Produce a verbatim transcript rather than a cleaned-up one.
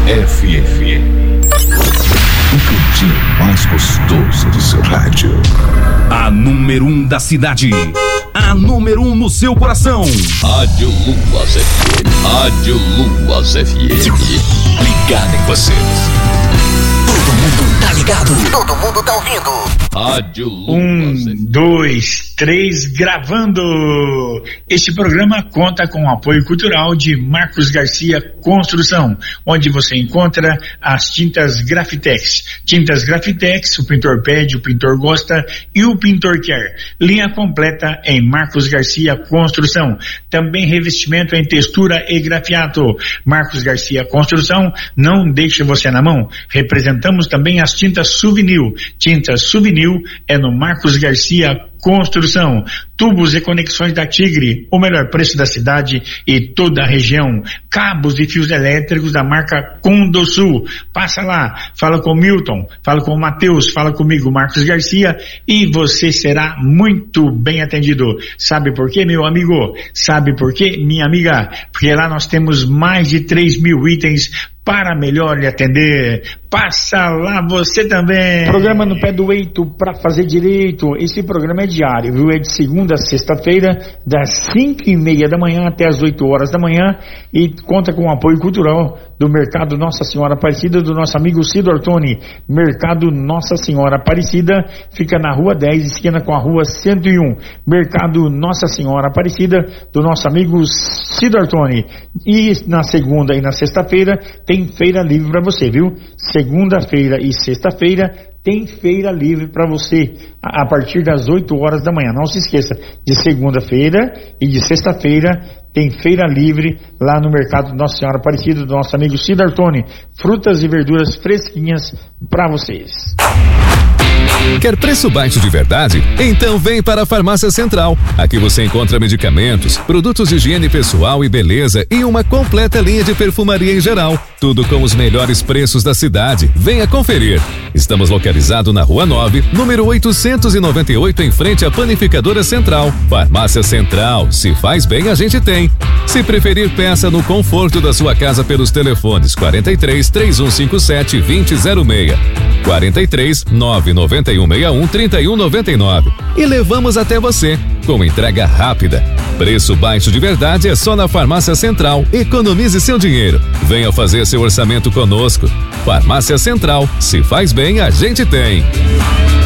F M. O cantinho mais gostoso do seu rádio. A número um da cidade. A número um no seu coração. Rádio Luas F M. Rádio Luas F M. Ligado em você. Todo mundo tá ligado. Todo mundo tá ouvindo. Rádio Luas Um, dois, três, gravando. Este programa conta com o apoio cultural de Marcos Garcia Construção, onde você encontra as tintas Grafitex. Tintas Grafitex, o pintor pede, o pintor gosta e o pintor quer. Linha completa em Marcos Garcia Construção. Também revestimento em textura e grafiato. Marcos Garcia Construção não deixa você na mão. Representamos também as tintas Souvenir. Tintas Souvenir é no Marcos Garcia Construção. Tubos e conexões da Tigre, o melhor preço da cidade e toda a região. Cabos e fios elétricos da marca Condosul. Passa lá, fala com o Milton, fala com o Matheus, fala comigo, Marcos Garcia, e você será muito bem atendido. Sabe por quê, meu amigo? Sabe por quê, minha amiga? Porque lá nós temos mais de três mil itens para melhor lhe atender. Passa lá você também. Programa no pé do eito para fazer direito. Esse programa é diário, viu? É de segunda a sexta-feira, das cinco e meia da manhã até as oito horas da manhã, e conta com o apoio cultural do Mercado Nossa Senhora Aparecida, do nosso amigo Cido Artoni. Mercado Nossa Senhora Aparecida fica na rua dez, esquina com a rua cento e um. Mercado Nossa Senhora Aparecida, do nosso amigo Cido Artoni. E na segunda e na sexta-feira tem feira livre para você, viu? Segunda-feira e sexta-feira tem feira livre para você a partir das oito horas da manhã. Não se esqueça, de segunda-feira e de sexta-feira tem feira livre lá no Mercado Nossa Senhora Aparecida, do nosso amigo Cido Artoni. Frutas e verduras fresquinhas para vocês. Quer preço baixo de verdade? Então vem para a Farmácia Central. Aqui você encontra medicamentos, produtos de higiene pessoal e beleza e uma completa linha de perfumaria em geral. Tudo com os melhores preços da cidade. Venha conferir. Estamos localizados na Rua nove, número oitocentos e noventa e oito, em frente à Panificadora Central. Farmácia Central. Se faz bem, a gente tem. Se preferir, peça no conforto da sua casa pelos telefones quarenta e três, três um cinco sete, dois zero zero seis, quarenta e três, nove nove um, seis um, trinta e um noventa e nove, e levamos até você com entrega rápida. Preço baixo de verdade é só na Farmácia Central. Economize seu dinheiro. Venha fazer seu orçamento conosco. Farmácia Central. Se faz bem, a gente tem.